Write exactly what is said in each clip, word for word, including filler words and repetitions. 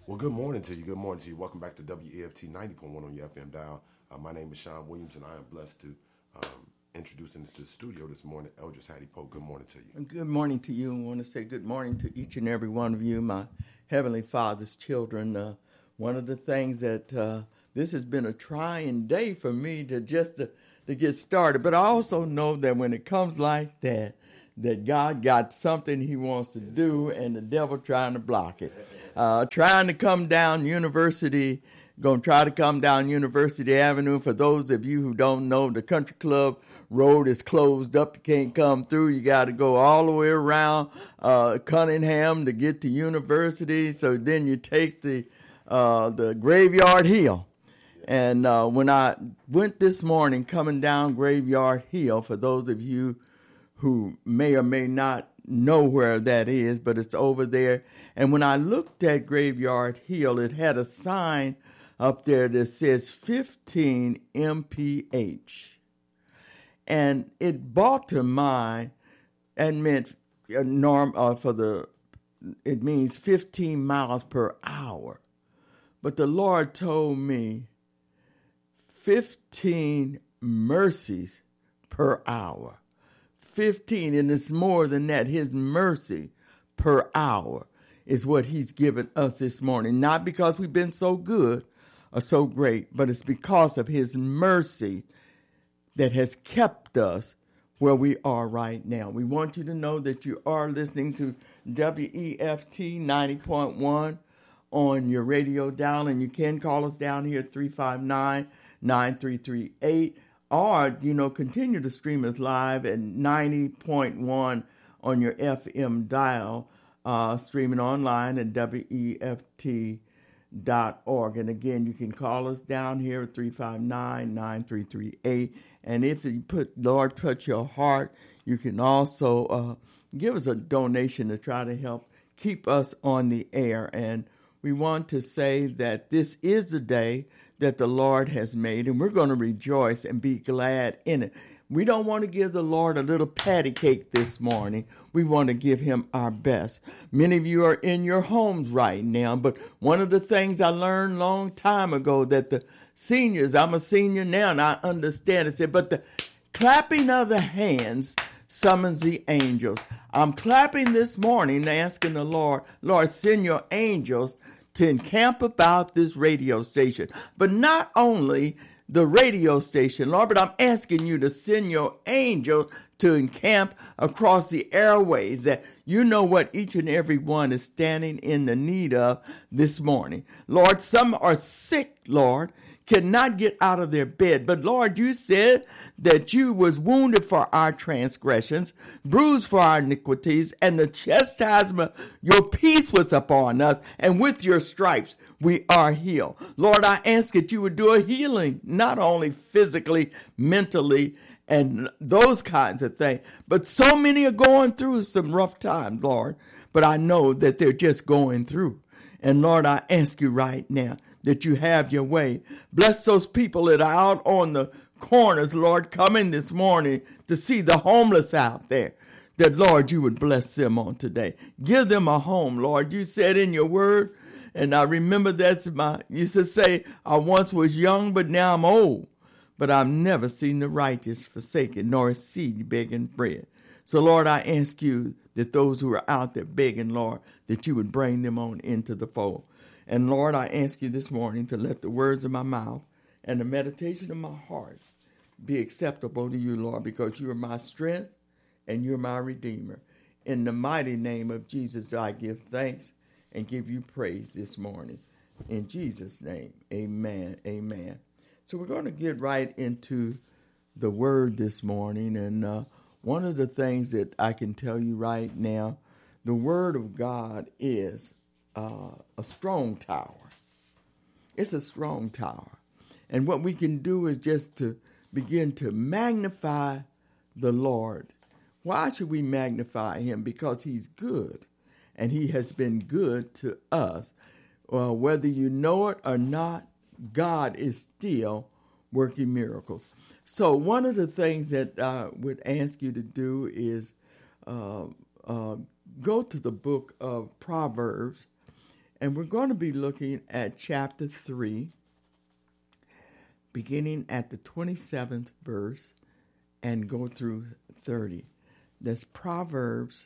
Well, good morning to you. Good morning to you. Welcome back to W E F T ninety point one on your F M dial. Uh, my name is Sean Williams, and I am blessed to um, introduce into the studio this morning Eldris Hattie Pope. Good morning to you. Good morning to you. I want to say good morning to each and every one of you, my Heavenly Father's children. Uh, one of the things that uh, this has been a trying day for me to just to, to get started, but I also know that when it comes like that, that God got something he wants to do, and the devil trying to block it. Uh, trying to come down University, going to try to come down University Avenue. For those of you who don't know, the Country Club Road is closed up. You can't come through. You got to go all the way around uh, Cunningham to get to University. So then you take the uh, the Graveyard Hill. And uh, when I went this morning coming down Graveyard Hill, for those of you who may or may not know where that is, but it's over there. And when I looked at Graveyard Hill, it had a sign up there that says fifteen M P H. And it brought to mind, and meant uh, norm uh, for the, it means fifteen miles per hour. But the Lord told me fifteen mercies per hour. fifteen, and it's more than that. His mercy per hour is what he's given us this morning. Not because we've been so good or so great, but it's because of his mercy that has kept us where we are right now. We want you to know that you are listening to W E F T ninety point one on your radio dial, and you can call us down here at three five nine, nine three three eight. Or, you know, continue to stream us live at ninety point one on your F M dial, uh, streaming online at W E F T dot org. And again, you can call us down here at three five nine, nine three three eight. And if you put, Lord, touch your heart, you can also uh, give us a donation to try to help keep us on the air. And we want to say that this is the day that the Lord has made, and we're going to rejoice and be glad in it. We don't want to give the Lord a little patty cake this morning. We want to give him our best. Many of you are in your homes right now, but one of the things I learned a long time ago that the seniors, I'm a senior now, and I understand it, said, but the clapping of the hands summons the angels. I'm clapping this morning, asking the Lord, Lord, send your angels to encamp about this radio station. But not only the radio station, Lord, but I'm asking you to send your angel to encamp across the airways, that you know what each and every one is standing in the need of this morning. Lord, some are sick, Lord, cannot get out of their bed. But Lord, you said that you was wounded for our transgressions, bruised for our iniquities, and the chastisement, your peace was upon us, and with your stripes we are healed. Lord, I ask that you would do a healing, not only physically, mentally, and those kinds of things, but so many are going through some rough times, Lord, but I know that they're just going through. And Lord, I ask you right now that you have your way. Bless those people that are out on the corners, Lord, coming this morning to see the homeless out there, that, Lord, you would bless them on today. Give them a home, Lord. You said in your word, and I remember that's my, you used to say, I once was young, but now I'm old. But I've never seen the righteous forsaken, nor a seed begging bread. So, Lord, I ask you that those who are out there begging, Lord, that you would bring them on into the fold. And Lord, I ask you this morning to let the words of my mouth and the meditation of my heart be acceptable to you, Lord, because you are my strength and you're my Redeemer. In the mighty name of Jesus, I give thanks and give you praise this morning. In Jesus' name, amen, amen. So we're going to get right into the word this morning. And uh, one of the things that I can tell you right now, the word of God is Uh, a strong tower. It's a strong tower. And what we can do is just to begin to magnify the Lord. Why should we magnify him? Because he's good, and he has been good to us. Well, whether you know it or not, God is still working miracles. So one of the things that I would ask you to do is uh, uh, go to the book of Proverbs, And we're going to be looking at chapter three, beginning at the twenty-seventh verse and go through thirty. That's Proverbs,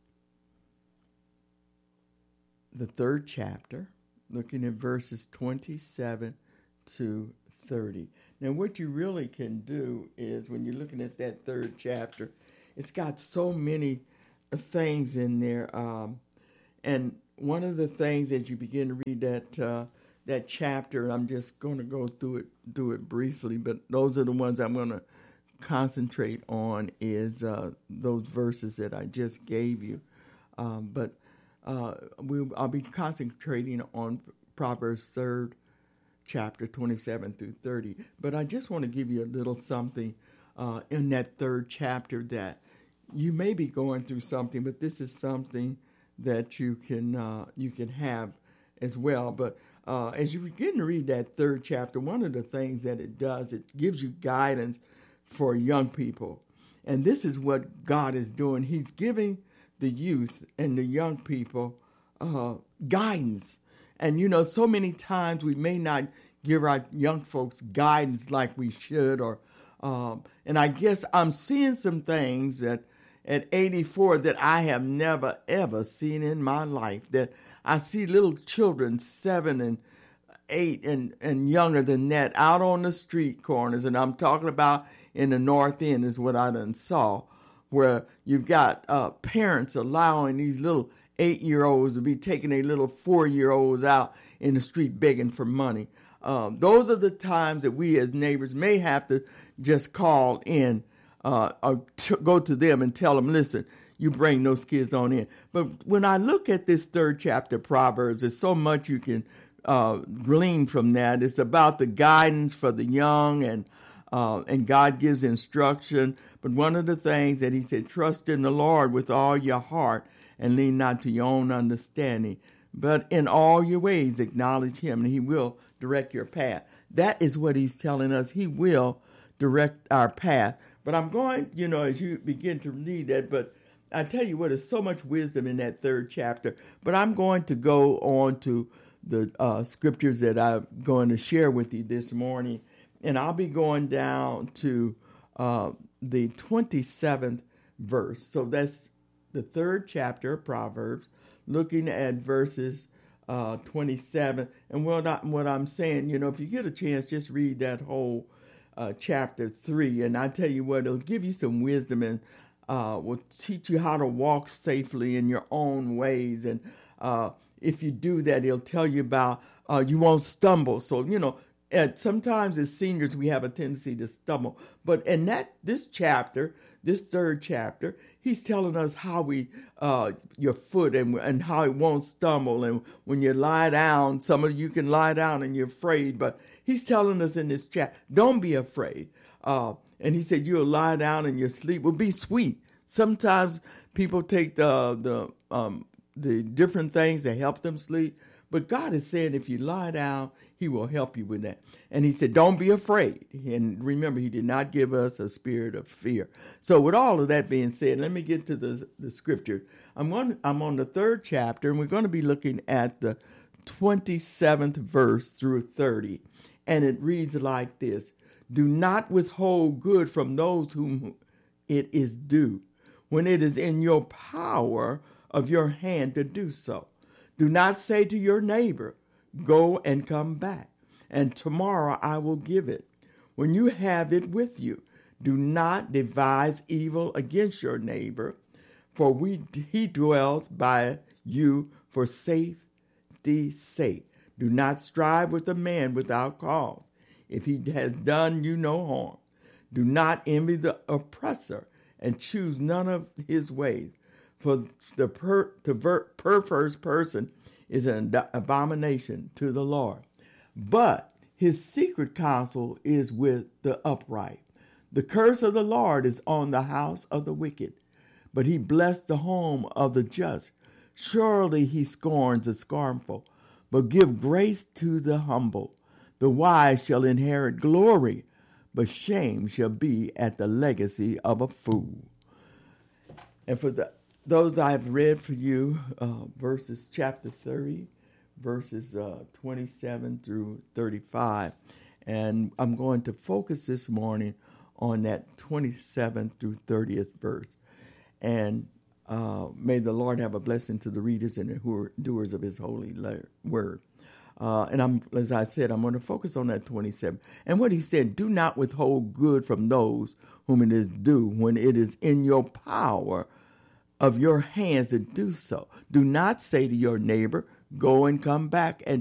the third chapter, looking at verses twenty-seven to thirty. Now, what you really can do is, when you're looking at that third chapter, it's got so many things in there. Um, and one of the things as you begin to read that uh, that chapter, and I'm just going to go through it, do it briefly, but those are the ones I'm going to concentrate on, is uh, those verses that I just gave you. Um, but uh, we'll, I'll be concentrating on Proverbs third chapter, twenty-seven through thirty. But I just want to give you a little something uh, in that third chapter that you may be going through something, but this is something that you can uh, you can have as well. But uh, as you begin to read that third chapter, one of the things that it does, it gives you guidance for young people. And this is what God is doing. He's giving the youth and the young people uh, guidance. And, you know, so many times we may not give our young folks guidance like we should. Or, um, and I guess I'm seeing some things that at eighty-four that I have never, ever seen in my life. That I see little children, seven and eight and, and younger than that, out on the street corners. And I'm talking about in the North End is what I done saw, where you've got uh, parents allowing these little eight-year-olds to be taking their little four-year-olds out in the street begging for money. Um, those are the times that we as neighbors may have to just call in uh, or t- go to them and tell them, listen, you bring those kids on in. But when I look at this third chapter of Proverbs, there's so much you can uh, glean from that. It's about the guidance for the young, and uh, and God gives instruction. But one of the things that he said, trust in the Lord with all your heart and lean not to your own understanding, but in all your ways acknowledge him, and he will direct your path. That is what he's telling us. He will direct our path. But I'm going, you know, as you begin to read that, but I tell you what, there's so much wisdom in that third chapter. But I'm going to go on to the uh, scriptures that I'm going to share with you this morning. And I'll be going down to uh, the twenty-seventh verse. So that's the third chapter of Proverbs, looking at verses uh, twenty-seven. And what, I, what I'm saying, you know, if you get a chance, just read that whole uh, chapter three. And I tell you what, it'll give you some wisdom and uh, will teach you how to walk safely in your own ways. And uh, if you do that, it'll tell you about uh, you won't stumble. So, you know, and sometimes as seniors, we have a tendency to stumble. But in that this chapter, this third chapter, he's telling us how we, uh, your foot and and how it won't stumble. And when you lie down, some of you can lie down and you're afraid. But he's telling us in this chapter, don't be afraid. Uh, and he said, you'll lie down and your sleep will be sweet. Sometimes people take the the um, the different things to help them sleep. But God is saying if you lie down, he will help you with that. And he said, don't be afraid. And remember, he did not give us a spirit of fear. So with all of that being said, let me get to the, the scripture. I'm on, I'm on the third chapter, and we're going to be looking at the twenty-seventh verse through thirty. And it reads like this. Do not withhold good from those whom it is due, when it is in your power of your hand to do so. Do not say to your neighbor, go and come back, and tomorrow I will give it. When you have it with you, do not devise evil against your neighbor, for we he dwells by you for safety's sake. Do not strive with a man without cause, if he has done you no harm. Do not envy the oppressor, and choose none of his ways. For the per, the perverse person is an abomination to the Lord. But his secret counsel is with the upright. The curse of the Lord is on the house of the wicked, but he blessed the home of the just. Surely he scorns the scornful, but give grace to the humble. The wise shall inherit glory, but shame shall be at the legacy of a fool. And for the those I have read for you, uh, verses chapter thirty, verses uh, twenty-seven through thirty-five. And I'm going to focus this morning on that twenty-seventh through thirtieth verse. And uh, may the Lord have a blessing to the readers and the doers of his holy word. Uh, and I'm, as I said, I'm going to focus on that twenty-seven. And what he said, do not withhold good from those whom it is due when it is in your power of your hands to do so. Do not say to your neighbor, go and come back and